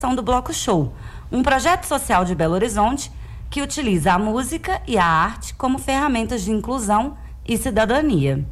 do Bloco Show, um projeto social de Belo Horizonte que utiliza a música e a arte como ferramentas de inclusão e cidadania.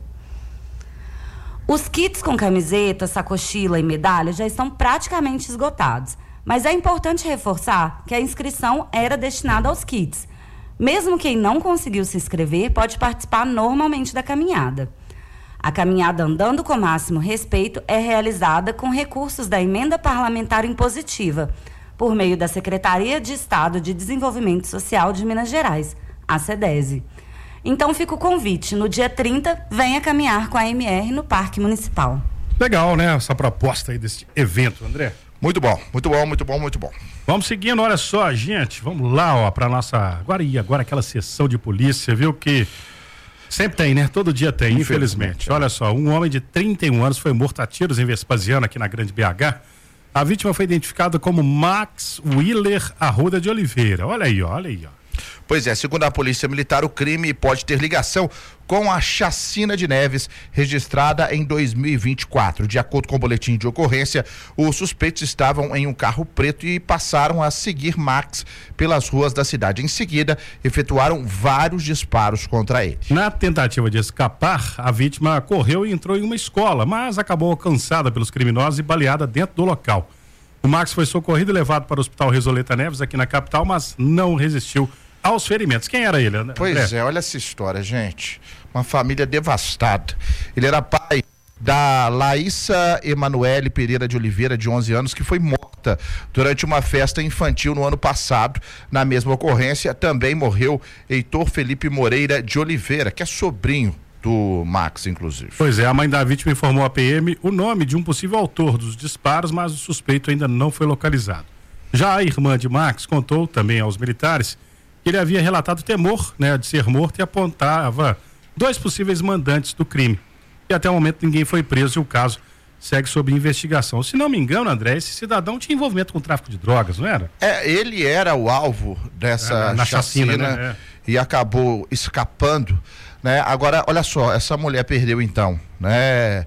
Os kits com camiseta, sacochila e medalha já estão praticamente esgotados, mas é importante reforçar que a inscrição era destinada aos kits. Mesmo quem não conseguiu se inscrever pode participar normalmente da caminhada. A caminhada Andando com Máximo Respeito é realizada com recursos da Emenda Parlamentar Impositiva, por meio da Secretaria de Estado de Desenvolvimento Social de Minas Gerais, a SEDESE. Então fica o convite, no dia 30, venha caminhar com a MR no Parque Municipal. Legal, né? Essa proposta aí desse evento, André. Muito bom, muito bom, muito bom, muito bom. Vamos seguindo, olha só, gente, vamos lá, ó, pra nossa, agora aquela sessão de polícia, viu, que sempre tem, né? Todo dia tem, infelizmente. Olha só, um homem de 31 anos foi morto a tiros em Vespasiano, aqui na Grande BH. A vítima foi identificada como Max Willer Arruda de Oliveira. Olha aí, ó, olha aí, ó. Pois é, segundo a Polícia Militar, o crime pode ter ligação com a chacina de Neves, registrada em 2024. De acordo com o boletim de ocorrência, os suspeitos estavam em um carro preto e passaram a seguir Max pelas ruas da cidade. Em seguida, efetuaram vários disparos contra ele. Na tentativa de escapar, a vítima correu e entrou em uma escola, mas acabou alcançada pelos criminosos e baleada dentro do local. O Max foi socorrido e levado para o Hospital Resoleta Neves, aqui na capital, mas não resistiu aos ferimentos. Quem era ele, André? Pois é, olha essa história, gente. Uma família devastada. Ele era pai da Laísa Emanuele Pereira de Oliveira, de 11 anos, que foi morta durante uma festa infantil no ano passado. Na mesma ocorrência, também morreu Heitor Felipe Moreira de Oliveira, que é sobrinho do Max, inclusive. Pois é, a mãe da vítima informou à PM o nome de um possível autor dos disparos, mas o suspeito ainda não foi localizado. Já a irmã de Max contou também aos militares que ele havia relatado temor, né, de ser morto e apontava 2 possíveis mandantes do crime. E até o momento ninguém foi preso e o caso segue sob investigação. Se não me engano, André, esse cidadão tinha envolvimento com tráfico de drogas, não era? Ele era o alvo dessa chacina, né? E acabou escapando, né? Agora, olha só, essa mulher perdeu então, né?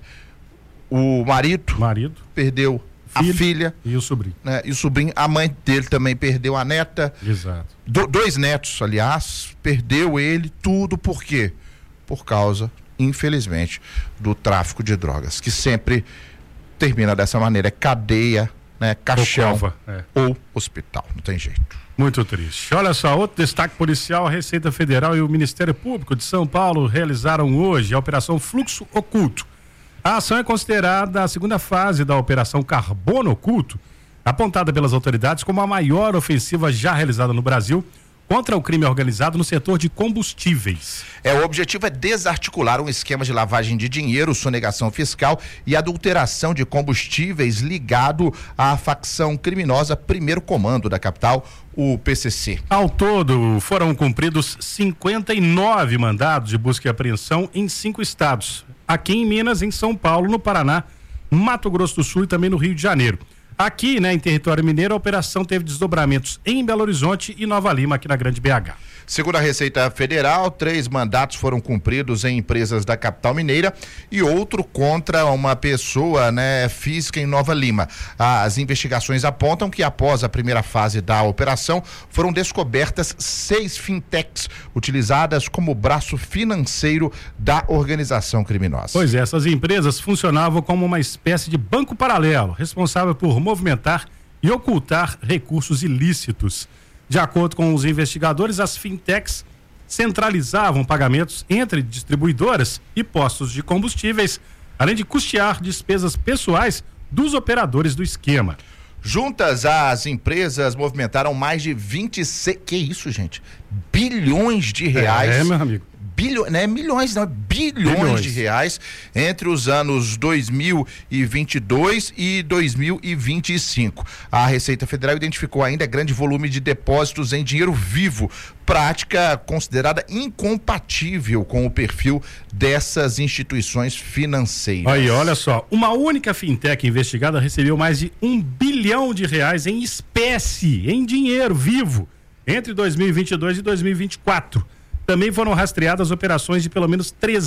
O marido perdeu a filha e o sobrinho. Né? E o sobrinho, a mãe dele também perdeu a neta. Exato. 2 netos, aliás, perdeu ele, tudo por quê? Por causa, infelizmente, do tráfico de drogas, que sempre termina dessa maneira, cadeia, né? Caixão ou hospital, não tem jeito. Muito triste. Olha só, outro destaque policial: a Receita Federal e o Ministério Público de São Paulo realizaram hoje a Operação Fluxo Oculto. A ação é considerada a segunda fase da Operação Carbono Oculto, apontada pelas autoridades como a maior ofensiva já realizada no Brasil contra o crime organizado no setor de combustíveis. O objetivo é desarticular um esquema de lavagem de dinheiro, sonegação fiscal e adulteração de combustíveis ligado à facção criminosa Primeiro Comando da capital, o PCC. Ao todo, foram cumpridos 59 mandados de busca e apreensão em 5 estados. Aqui em Minas, em São Paulo, no Paraná, Mato Grosso do Sul e também no Rio de Janeiro. Aqui, né, em território mineiro, a operação teve desdobramentos em Belo Horizonte e Nova Lima, aqui na Grande BH. Segundo a Receita Federal, 3 mandatos foram cumpridos em empresas da capital mineira e outro contra uma pessoa, né, física em Nova Lima. As investigações apontam que após a primeira fase da operação foram descobertas 6 fintechs utilizadas como braço financeiro da organização criminosa. Pois é, essas empresas funcionavam como uma espécie de banco paralelo, responsável por movimentar e ocultar recursos ilícitos. De acordo com os investigadores, as fintechs centralizavam pagamentos entre distribuidoras e postos de combustíveis, além de custear despesas pessoais dos operadores do esquema. Juntas, as empresas movimentaram mais de 26, que isso, gente? Bilhões de reais. Meu amigo. Milhões, não, bilhões de reais entre os anos 2022 e 2025. A Receita Federal identificou ainda grande volume de depósitos em dinheiro vivo, prática considerada incompatível com o perfil dessas instituições financeiras. Aí, olha só, uma única fintech investigada recebeu mais de R$1 bilhão em espécie, em dinheiro vivo, entre 2022 e 2024. Também foram rastreadas operações de pelo menos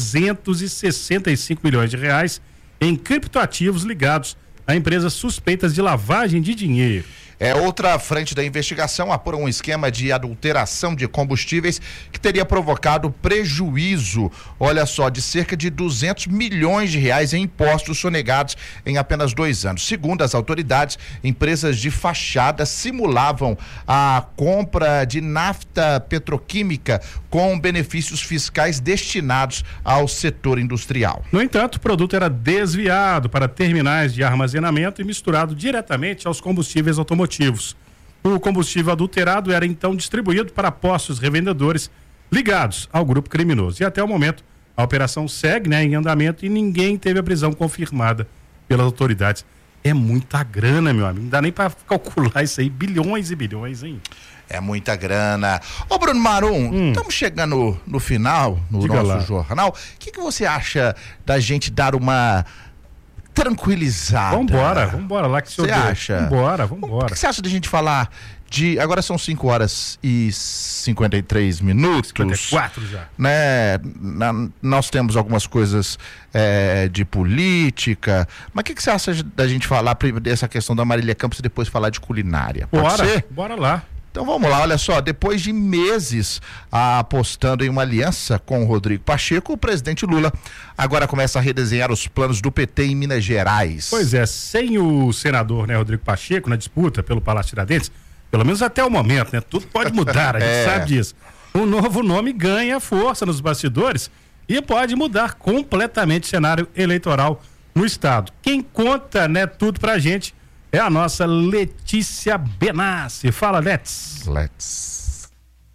365 milhões de reais em criptoativos ligados a empresas suspeitas de lavagem de dinheiro. Outra frente da investigação apura um esquema de adulteração de combustíveis que teria provocado prejuízo, olha só, de cerca de 200 milhões de reais em impostos sonegados em apenas 2 anos. Segundo as autoridades, empresas de fachada simulavam a compra de nafta petroquímica com benefícios fiscais destinados ao setor industrial. No entanto, o produto era desviado para terminais de armazenamento e misturado diretamente aos combustíveis automotivos. O combustível adulterado era então distribuído para postos revendedores ligados ao grupo criminoso. E até o momento, a operação segue, em andamento e ninguém teve a prisão confirmada pelas autoridades. É muita grana, meu amigo. Não dá nem para calcular isso aí. Bilhões e bilhões, hein? É muita grana. Ô Bruno Marum, estamos chegando no final no Diga nosso lá. jornal. O que você acha da gente dar uma tranquilizada? Vambora lá que você acha? Vambora. O que você acha da gente falar de... Agora são 5h53, 54 já. Né? Nós temos algumas coisas de política, mas o que você acha da gente falar primeiro dessa questão da Marília Campos e depois falar de culinária? Pode ser? Bora lá. Então vamos lá, olha só, depois de meses apostando em uma aliança com o Rodrigo Pacheco, o presidente Lula agora começa a redesenhar os planos do PT em Minas Gerais. Pois é, sem o senador, Rodrigo Pacheco na disputa pelo Palácio Tiradentes, pelo menos até o momento, tudo pode mudar, a gente sabe disso. Um novo nome ganha força nos bastidores e pode mudar completamente o cenário eleitoral no estado. Quem conta, tudo pra gente é a nossa Letícia Benassi. Fala, Let's.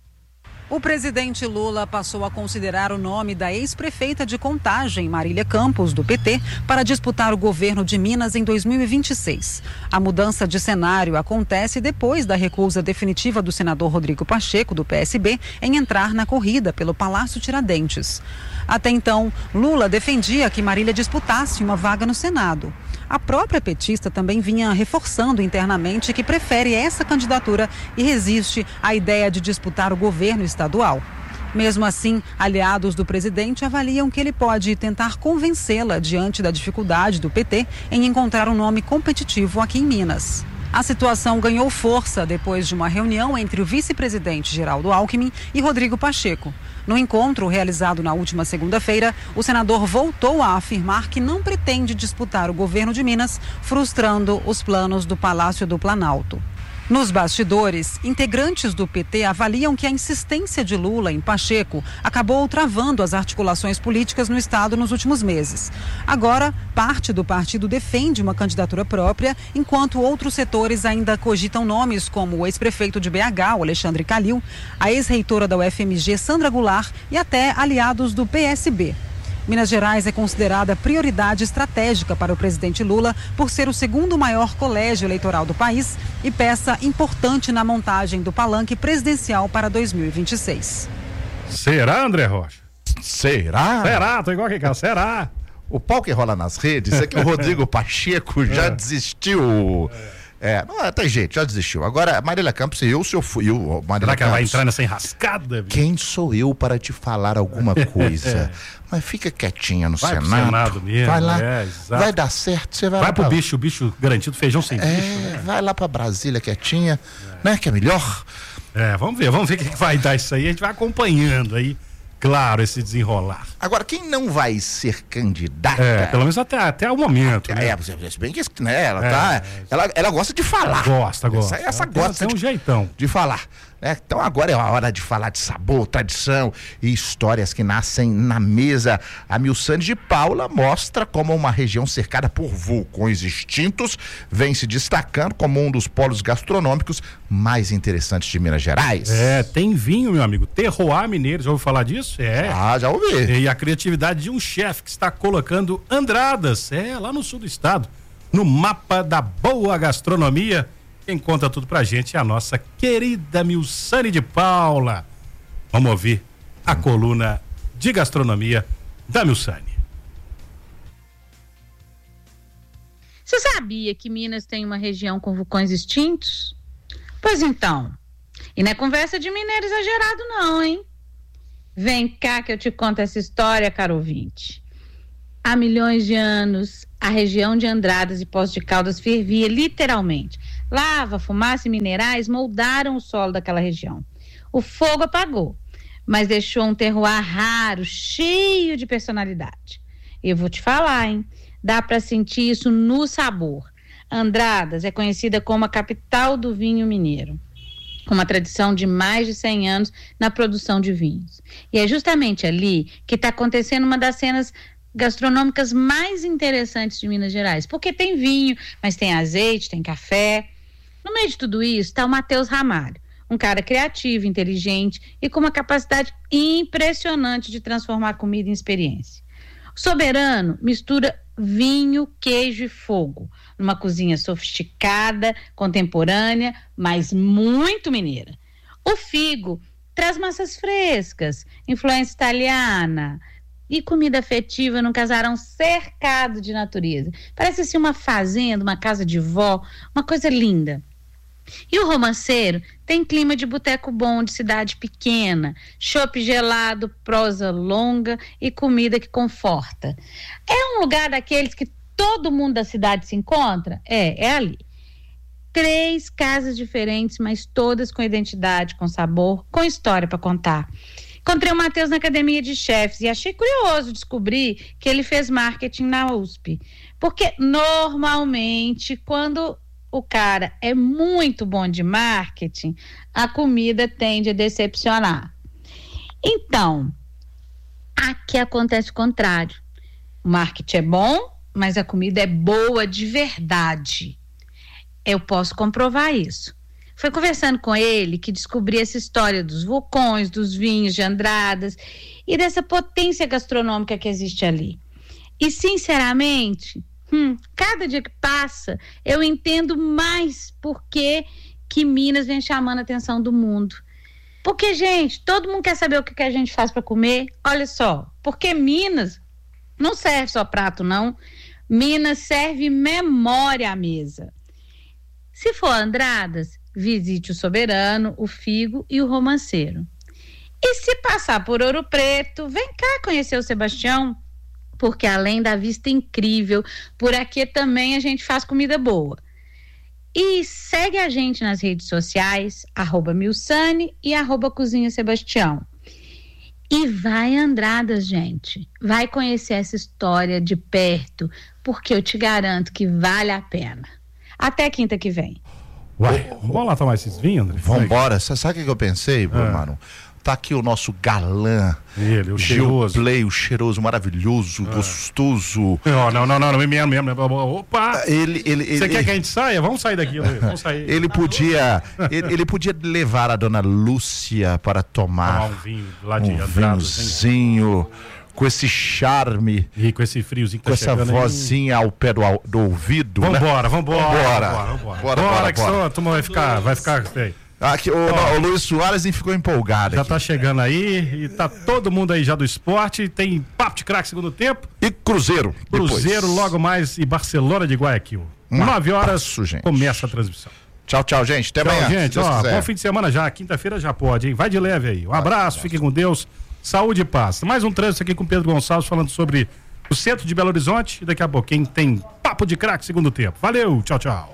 O presidente Lula passou a considerar o nome da ex-prefeita de Contagem, Marília Campos, do PT, para disputar o governo de Minas em 2026. A mudança de cenário acontece depois da recusa definitiva do senador Rodrigo Pacheco, do PSB, em entrar na corrida pelo Palácio Tiradentes. Até então, Lula defendia que Marília disputasse uma vaga no Senado. A própria petista também vinha reforçando internamente que prefere essa candidatura e resiste à ideia de disputar o governo estadual. Mesmo assim, aliados do presidente avaliam que ele pode tentar convencê-la diante da dificuldade do PT em encontrar um nome competitivo aqui em Minas. A situação ganhou força depois de uma reunião entre o vice-presidente Geraldo Alckmin e Rodrigo Pacheco. No encontro realizado na última segunda-feira, o senador voltou a afirmar que não pretende disputar o governo de Minas, frustrando os planos do Palácio do Planalto. Nos bastidores, integrantes do PT avaliam que a insistência de Lula em Pacheco acabou travando as articulações políticas no estado nos últimos meses. Agora, parte do partido defende uma candidatura própria, enquanto outros setores ainda cogitam nomes como o ex-prefeito de BH, o Alexandre Calil, a ex-reitora da UFMG, Sandra Goulart, e até aliados do PSB. Minas Gerais é considerada prioridade estratégica para o presidente Lula por ser o segundo maior colégio eleitoral do país e peça importante na montagem do palanque presidencial para 2026. Será, André Rocha? Será? Será? Tô igual aqui, cara. Será? O pau que rola nas redes é que o Rodrigo Pacheco já desistiu. Não tem jeito, já desistiu. Agora, Marília Campos, se eu fui o Marília Será que ela vai Campos, entrar nessa enrascada? quem sou eu para te falar alguma coisa? Mas fica quietinha no Vai Senado. pro Senado mesmo. Vai lá, Exato. vai dar certo. Você vai Vai lá pro bicho, o bicho garantido, feijão sem bicho. vai lá pra Brasília quietinha, né? Que é melhor. Vamos ver o que vai dar isso aí. A gente vai acompanhando aí, claro, esse desenrolar. Agora, quem não vai ser candidata? Pelo menos até o momento. Né? Se bem que ela gosta de falar. Gosta. Essa gosta tem um jeitão de falar. Então agora é a hora de falar de sabor, tradição e histórias que nascem na mesa. A Milsane de Paula mostra como uma região cercada por vulcões extintos vem se destacando como um dos polos gastronômicos mais interessantes de Minas Gerais. Tem vinho, meu amigo, terroir mineiro, já ouviu falar disso? Já ouvi. E a criatividade de um chefe que está colocando Andradas, lá no sul do estado, no mapa da boa gastronomia. Quem conta tudo pra gente é a nossa querida Milsane de Paula. Vamos ouvir a coluna de gastronomia da Milsane. Você sabia que Minas tem uma região com vulcões extintos? Pois então, e não é conversa de mineiro exagerado não, hein? Vem cá que eu te conto essa história, caro ouvinte. Há milhões de anos, a região de Andradas e Poços de Caldas fervia literalmente. Lava, fumaça e minerais moldaram o solo daquela região. O fogo apagou, mas deixou um terroir raro, cheio de personalidade. Eu vou te falar, hein? Dá para sentir isso no sabor. Andradas é conhecida como a capital do vinho mineiro, com uma tradição de mais de 100 anos na produção de vinhos. E é justamente ali que está acontecendo uma das cenas gastronômicas mais interessantes de Minas Gerais, porque tem vinho, mas tem azeite, tem café. No meio de tudo isso está o Matheus Ramalho, um cara criativo, inteligente e com uma capacidade impressionante de transformar comida em experiência. O Soberano mistura vinho, queijo e fogo, numa cozinha sofisticada, contemporânea, mas muito mineira. O Figo traz massas frescas, influência italiana e comida afetiva num casarão cercado de natureza. Parece assim uma fazenda, uma casa de vó, uma coisa linda. E o Romanceiro tem clima de boteco bom, de cidade pequena, chopp gelado, prosa longa e comida que conforta. É um lugar daqueles que todo mundo da cidade se encontra? É ali. 3 casas diferentes, mas todas com identidade, com sabor, com história para contar. Encontrei o Matheus na academia de chefes e achei curioso descobrir que ele fez marketing na USP. Porque normalmente, quando o cara é muito bom de marketing, a comida tende a decepcionar. Então, aqui acontece o contrário. O marketing é bom, mas a comida é boa de verdade. Eu posso comprovar isso. Foi conversando com ele que descobri essa história dos vulcões, dos vinhos de Andradas e dessa potência gastronômica que existe ali. E, sinceramente, cada dia que passa, eu entendo mais por que Minas vem chamando a atenção do mundo. Porque, gente, todo mundo quer saber o que a gente faz para comer. Olha só, porque Minas não serve só prato, não. Minas serve memória à mesa. Se for Andradas, visite o Soberano, o Figo e o Romanceiro. E se passar por Ouro Preto, vem cá conhecer o Sebastião, porque além da vista incrível, por aqui também a gente faz comida boa. E segue a gente nas redes sociais, @Milsane e @Cozinha Sebastião. E vai Andradas, gente. Vai conhecer essa história de perto, porque eu te garanto que vale a pena. Até quinta que vem. Uai, vamos lá tomar esses vinhos, André? Vambora. Sabe o que eu pensei, Mano? Tá aqui o nosso galã. Ele, o cheiroso. Play, o cheiroso, maravilhoso, gostoso. Não, mesmo. Opa! Você quer que a gente saia? Vamos sair daqui, vamos sair. Ele podia levar a dona Lúcia para tomar um vinho lá de Andradas, vinhozinho, com esse charme. E com esse friozinho que com essa vozinha ao pé do ouvido. Vambora. Bora, que só a turma vai ficar feio. Aqui, o Luiz Soares ficou empolgado. Já aqui. Tá chegando aí e tá todo mundo aí já do esporte. Tem Papo de Craque segundo tempo. E Cruzeiro. Cruzeiro logo mais e Barcelona de Guayaquil. 9 horas começa a transmissão. Tchau, gente. Até amanhã. Gente, bom fim de semana já. Quinta-feira já pode, hein? Vai de leve aí. Um abraço, fiquem com Deus. Saúde e paz. Mais um trânsito aqui com o Pedro Gonçalves falando sobre o centro de Belo Horizonte. E daqui a pouquinho tem Papo de Craque segundo tempo. Valeu, tchau.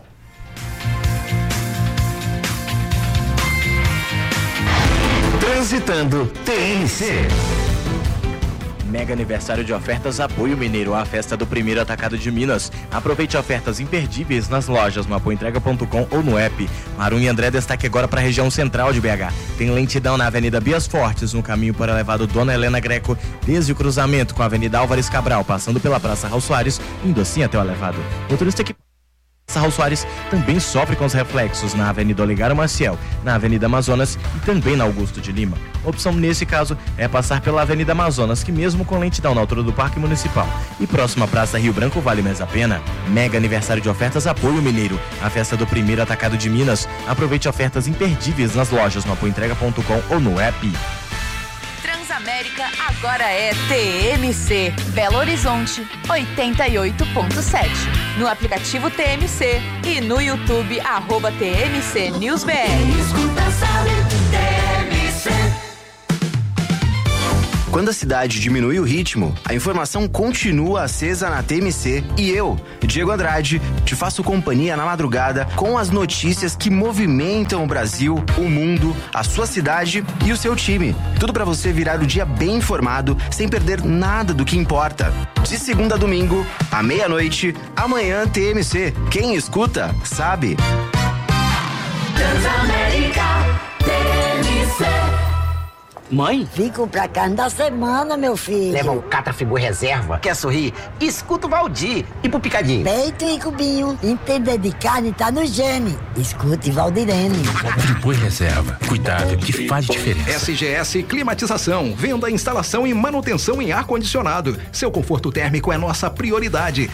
Transitando TNC. Mega aniversário de ofertas Apoio Mineiro, a festa do primeiro atacado de Minas. Aproveite ofertas imperdíveis nas lojas, no apoioentrega.com ou no app. Marum e André destaque agora para a região central de BH. Tem lentidão na Avenida Bias Fortes, no caminho para o elevado Dona Helena Greco, desde o cruzamento com a Avenida Álvares Cabral, passando pela Praça Raul Soares, indo assim até o elevado. Motorista que Raul Soares também sofre com os reflexos na Avenida Olegário Maciel, na Avenida Amazonas e também na Augusto de Lima. A opção nesse caso é passar pela Avenida Amazonas, que mesmo com lentidão na altura do Parque Municipal e próxima à Praça Rio Branco vale mais a pena. Mega aniversário de ofertas Apoio Mineiro, a festa do primeiro atacado de Minas. Aproveite ofertas imperdíveis nas lojas, no apoioentrega.com ou no app. Transamérica agora é TMC, Belo Horizonte 88.7. No aplicativo TMC e no YouTube @TMC News BR. Quando a cidade diminui o ritmo, a informação continua acesa na TMC e eu, Diego Andrade, te faço companhia na madrugada com as notícias que movimentam o Brasil, o mundo, a sua cidade e o seu time. Tudo para você virar o dia bem informado, sem perder nada do que importa. De segunda a domingo, à meia-noite, amanhã TMC. Quem escuta, sabe. Transamérica TMC. Mãe? Vim comprar carne da semana, meu filho. Leva um Catrafigu reserva. Quer sorrir? Escuta o Valdir. E pro picadinho? Peito e cubinho. Entender de carne tá no gene. Escute Valdirene. Friboi reserva. Cuidado que faz diferença. SGS Climatização. Venda, instalação e manutenção em ar-condicionado. Seu conforto térmico é nossa prioridade.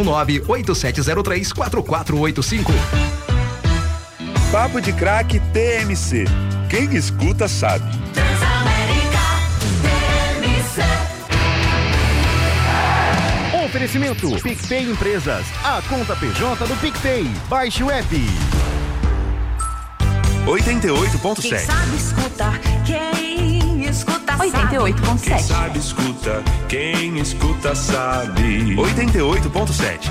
319-8703-4485. Papo de Craque TMC. Quem escuta sabe. Oferecimento PicPay Empresas, a conta PJ do PicPay. Baixe o app. 88.7. Quem sabe escuta, quem escuta sabe. 88.7. Quem sabe escuta, quem escuta sabe. 88.7.